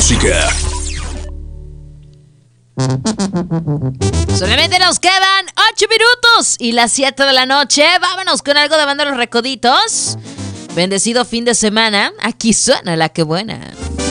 música. Solamente nos quedan 8 minutos y las 7 de la noche. Vámonos con algo de Banda Los Recoditos. Bendecido fin de semana. Aquí suena la que buena.